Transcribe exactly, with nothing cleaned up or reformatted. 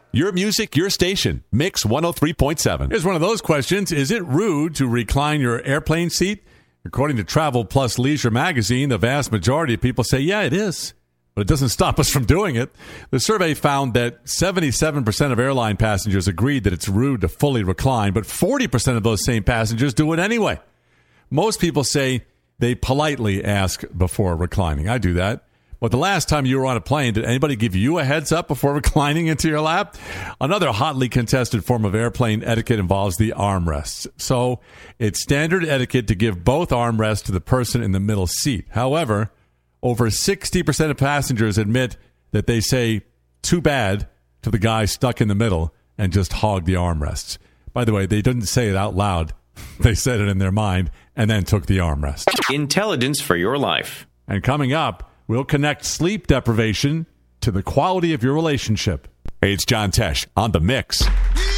Your music, your station. Mix one oh three point seven. Here's one of those questions. Is it rude to recline your airplane seat? According to Travel Plus Leisure magazine, the vast majority of people say, yeah, it is. But it doesn't stop us from doing it. The survey found that seventy-seven percent of airline passengers agreed that it's rude to fully recline, but forty percent of those same passengers do it anyway. Most people say they politely ask before reclining. I do that. But the last time you were on a plane, did anybody give you a heads up before reclining into your lap? Another hotly contested form of airplane etiquette involves the armrests. So it's standard etiquette to give both armrests to the person in the middle seat. However, over sixty percent of passengers admit that they say too bad to the guy stuck in the middle and just hog the armrests. By the way, they didn't say it out loud. They said it in their mind and then took the armrest. Intelligence for your life. And coming up, we'll connect sleep deprivation to the quality of your relationship. Hey, it's John Tesh on The Mix.